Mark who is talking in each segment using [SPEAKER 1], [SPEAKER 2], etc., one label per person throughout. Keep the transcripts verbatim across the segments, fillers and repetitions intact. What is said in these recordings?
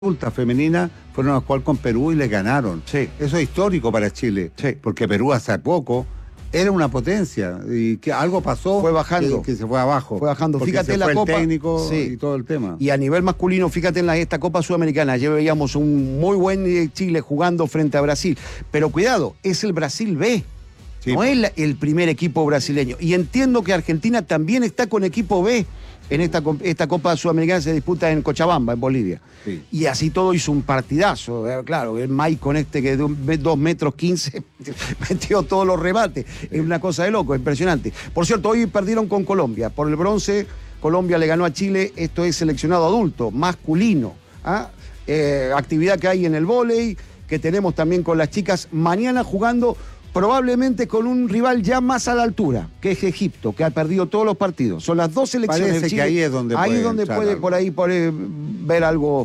[SPEAKER 1] adultas femeninas fueron a jugar con Perú y le ganaron.
[SPEAKER 2] Sí.
[SPEAKER 1] Eso es histórico para Chile,
[SPEAKER 2] Sí.
[SPEAKER 1] porque Perú hace poco era una potencia y que algo pasó,
[SPEAKER 2] fue bajando,
[SPEAKER 1] que, que se fue abajo.
[SPEAKER 2] Fue bajando.
[SPEAKER 1] Porque
[SPEAKER 2] Fíjate
[SPEAKER 1] se
[SPEAKER 2] la
[SPEAKER 1] fue
[SPEAKER 2] Copa.
[SPEAKER 1] el técnico
[SPEAKER 2] Sí.
[SPEAKER 1] y todo el tema.
[SPEAKER 2] Y a nivel masculino, fíjate en la, esta Copa Sudamericana, ya veíamos un muy buen eh, Chile jugando frente a Brasil. Pero cuidado, es el Brasil B.
[SPEAKER 1] Sí.
[SPEAKER 2] No es la- el primer equipo brasileño. Y entiendo que Argentina también está con equipo B. En esta, com- esta Copa Sudamericana se disputa en Cochabamba, en Bolivia.
[SPEAKER 1] Sí.
[SPEAKER 2] Y así todo hizo un partidazo. eh, Claro, el Maicon este que de un- dos metros quince metió todos los rebates. Es una cosa de loco, impresionante. Por cierto, hoy perdieron con Colombia. Por el bronce, Colombia le ganó a Chile. Esto es seleccionado adulto, masculino. ¿ah? Eh, actividad que hay en el vóley, que tenemos también con las chicas. Mañana jugando probablemente con un rival ya más a la altura, que es Egipto, que ha perdido todos los partidos. Son las dos selecciones.
[SPEAKER 1] Parece
[SPEAKER 2] Chile,
[SPEAKER 1] que ahí es donde
[SPEAKER 2] ahí
[SPEAKER 1] puede
[SPEAKER 2] donde
[SPEAKER 1] entrar
[SPEAKER 2] puede
[SPEAKER 1] algo.
[SPEAKER 2] por ahí por, eh, ver algo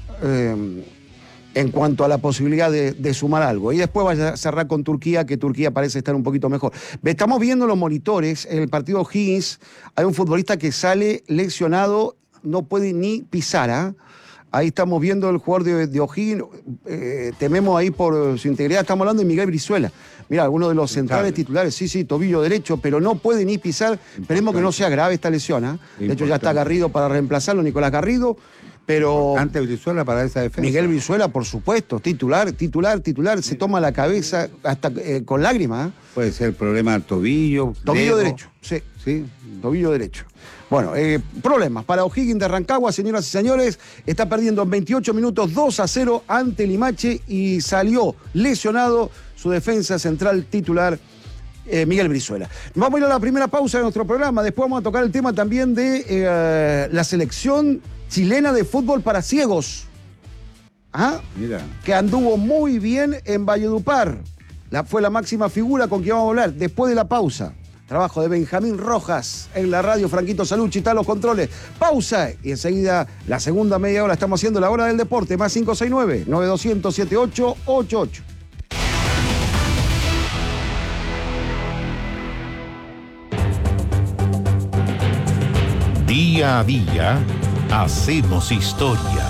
[SPEAKER 2] eh, en cuanto a la posibilidad de, de sumar algo. Y después va a cerrar con Turquía, que Turquía parece estar un poquito mejor. Estamos viendo los monitores, en el partido Higgins, hay un futbolista que sale lesionado, no puede ni pisar, ¿ah? Ahí estamos viendo el jugador de, de O'Higgins, eh, tememos ahí por su integridad. Estamos hablando de Miguel Brizuela. Mira, uno de los centrales titulares, sí, sí, tobillo derecho, pero no puede ni pisar. Esperemos que no sea grave esta lesión. ¿ah? De hecho, ya está Garrido para reemplazarlo, Nicolás Garrido, pero
[SPEAKER 1] Ante Brizuela para esa defensa.
[SPEAKER 2] Miguel Brizuela, por supuesto, titular, titular, titular, se toma la cabeza hasta eh, con lágrimas. ¿ah?
[SPEAKER 1] Puede ser problema del tobillo.
[SPEAKER 2] Tobillo
[SPEAKER 1] dedo.
[SPEAKER 2] derecho, sí.
[SPEAKER 1] Sí.
[SPEAKER 2] Tobillo derecho. Bueno, eh, problemas para O'Higgins de Rancagua, señoras y señores. Está perdiendo en veintiocho minutos dos a cero ante Limache y salió lesionado su defensa central titular, eh, Miguel Brizuela. Vamos a ir a la primera pausa de nuestro programa. Después vamos a tocar el tema también de eh, la selección chilena de fútbol para ciegos. ¿Ah?
[SPEAKER 1] Mira.
[SPEAKER 2] Que anduvo muy bien en Valledupar. La, fue la máxima figura con quien vamos a hablar después de la pausa. Trabajo de Benjamín Rojas en la radio, Franquito Salucci está a los controles. Pausa y enseguida la segunda media hora estamos haciendo la hora del deporte, más cinco seis nueve, nueve dos cero cero, siete ocho ocho ocho.
[SPEAKER 3] Día a día hacemos historia.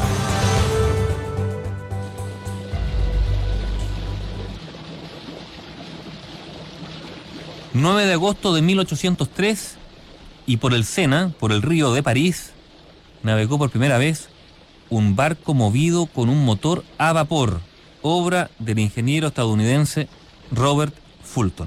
[SPEAKER 4] nueve de agosto de mil ochocientos tres, y por el Sena, por el río de París, navegó por primera vez un barco movido con un motor a vapor, obra del ingeniero estadounidense Robert Fulton.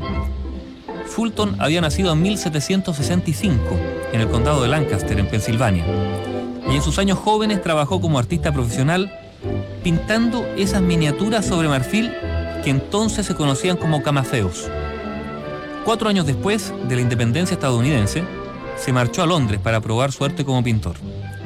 [SPEAKER 4] Fulton había nacido en mil setecientos sesenta y cinco en el condado de Lancaster, en Pensilvania, y en sus años jóvenes trabajó como artista profesional pintando esas miniaturas sobre marfil que entonces se conocían como camafeos. Cuatro años después de la independencia estadounidense, se marchó a Londres para probar suerte como pintor.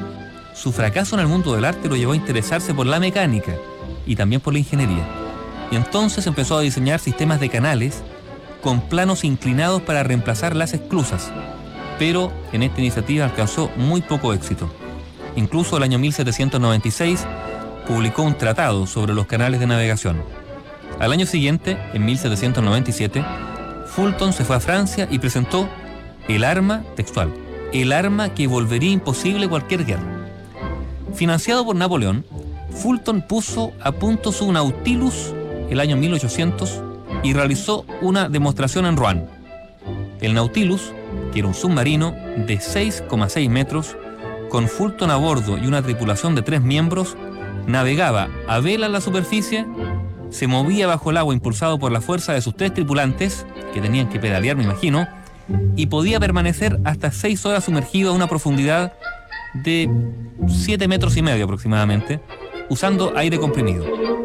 [SPEAKER 4] Su fracaso en el mundo del arte lo llevó a interesarse por la mecánica y también por la ingeniería. Y entonces empezó a diseñar sistemas de canales con planos inclinados para reemplazar las esclusas. Pero en esta iniciativa alcanzó muy poco éxito. Incluso el año mil setecientos noventa y seis publicó un tratado sobre los canales de navegación. Al año siguiente, en mil setecientos noventa y siete, Fulton se fue a Francia y presentó el arma, textual, el arma que volvería imposible cualquier guerra. Financiado por Napoleón, Fulton puso a punto su Nautilus el año mil ochocientos y realizó una demostración en Rouen. El Nautilus, que era un submarino de seis coma seis metros, con Fulton a bordo y una tripulación de tres miembros, navegaba a vela en la superficie, se movía bajo el agua impulsado por la fuerza de sus tres tripulantes, que tenían que pedalear, me imagino, y podía permanecer hasta seis horas sumergido a una profundidad de siete metros y medio aproximadamente, usando aire comprimido.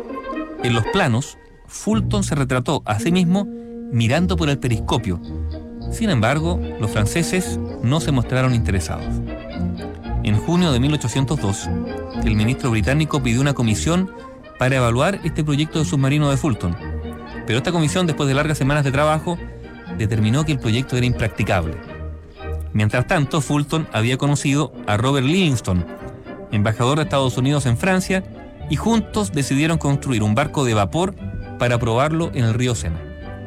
[SPEAKER 4] En los planos, Fulton se retrató a sí mismo mirando por el periscopio. Sin embargo, los franceses no se mostraron interesados. En junio de mil ochocientos dos, el ministro británico pidió una comisión para evaluar este proyecto de submarino de Fulton. Pero esta comisión, después de largas semanas de trabajo, determinó que el proyecto era impracticable. Mientras tanto, Fulton había conocido a Robert Livingston, embajador de Estados Unidos en Francia, y juntos decidieron construir un barco de vapor para probarlo en el río Sena.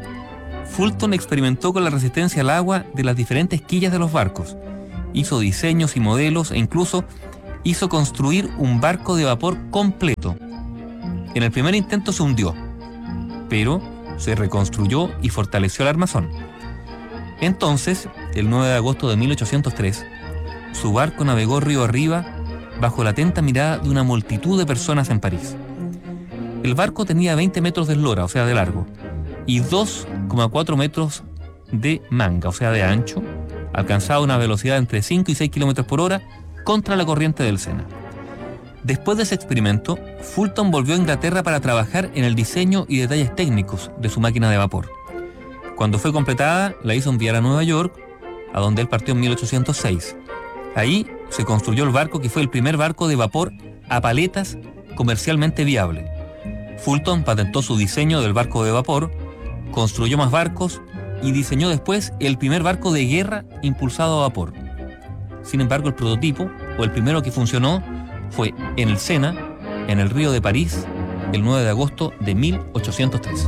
[SPEAKER 4] Fulton experimentó con la resistencia al agua de las diferentes quillas de los barcos, hizo diseños y modelos e incluso hizo construir un barco de vapor completo. En el primer intento se hundió, pero se reconstruyó y fortaleció el armazón. Entonces, el nueve de agosto de mil ochocientos tres, su barco navegó río arriba bajo la atenta mirada de una multitud de personas en París. El barco tenía veinte metros de eslora, o sea de largo, y dos coma cuatro metros de manga, o sea de ancho, alcanzaba una velocidad entre cinco y seis kilómetros por hora contra la corriente del Sena. Después de ese experimento, Fulton volvió a Inglaterra para trabajar en el diseño y detalles técnicos de su máquina de vapor. Cuando fue completada, la hizo enviar a Nueva York, a donde él partió en mil ochocientos seis. Ahí se construyó el barco que fue el primer barco de vapor a paletas comercialmente viable. Fulton patentó su diseño del barco de vapor, construyó más barcos y diseñó después el primer barco de guerra impulsado a vapor. Sin embargo, el prototipo, o el primero que funcionó, fue en el Sena, en el río de París, el nueve de agosto de mil ochocientos tres.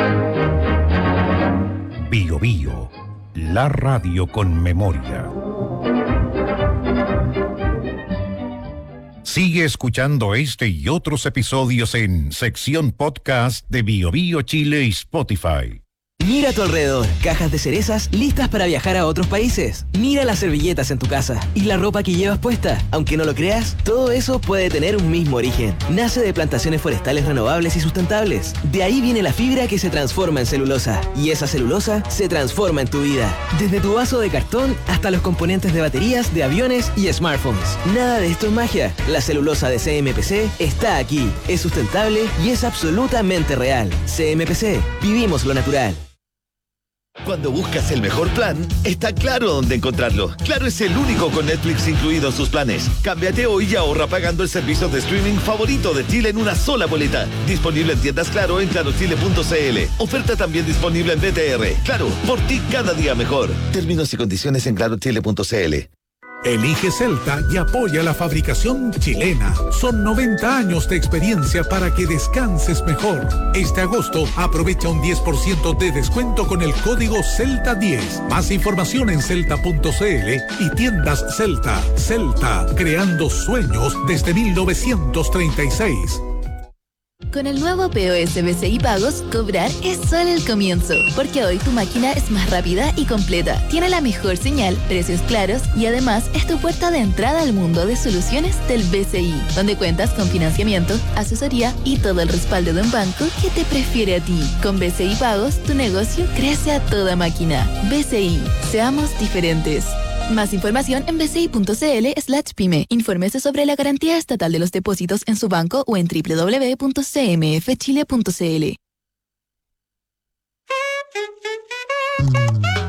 [SPEAKER 3] Bio Bio, la radio con memoria. Sigue escuchando este y otros episodios en sección podcast de Bio Bio Chile y Spotify.
[SPEAKER 5] Mira a tu alrededor, cajas de cerezas listas para viajar a otros países. Mira las servilletas en tu casa y la ropa que llevas puesta. Aunque no lo creas, todo eso puede tener un mismo origen. Nace de plantaciones forestales renovables y sustentables. De ahí viene la fibra que se transforma en celulosa. Y esa celulosa se transforma en tu vida. Desde tu vaso de cartón hasta los componentes de baterías de aviones y smartphones. Nada de esto es magia. La celulosa de C M P C está aquí. Es sustentable y es absolutamente real. C M P C. Vivimos lo natural.
[SPEAKER 6] Cuando buscas el mejor plan, está claro dónde encontrarlo. Claro es el único con Netflix incluido en sus planes. Cámbiate hoy y ahorra pagando el servicio de streaming favorito de Chile en una sola boleta. Disponible en tiendas Claro en claro chile punto c l. Oferta también disponible en B T R. Claro, por ti cada día mejor. Términos y condiciones en claro chile punto c l.
[SPEAKER 7] Elige Celta y apoya la fabricación chilena. Son noventa años de experiencia para que descanses mejor. Este agosto aprovecha un diez por ciento de descuento con el código Celta diez. Más información en celta punto c l y tiendas Celta. Celta, creando sueños desde mil novecientos treinta y seis.
[SPEAKER 8] Con el nuevo P O S B C I Pagos, cobrar es solo el comienzo, porque hoy tu máquina es más rápida y completa, tiene la mejor señal, precios claros y además es tu puerta de entrada al mundo de soluciones del B C I, donde cuentas con financiamiento, asesoría y todo el respaldo de un banco que te prefiere a ti. Con B C I Pagos, tu negocio crece a toda máquina. B C I, seamos diferentes. Más información en b c i punto c l slash pyme. Infórmese sobre la garantía estatal de los depósitos en su banco o en w w w punto c m f chile punto c l.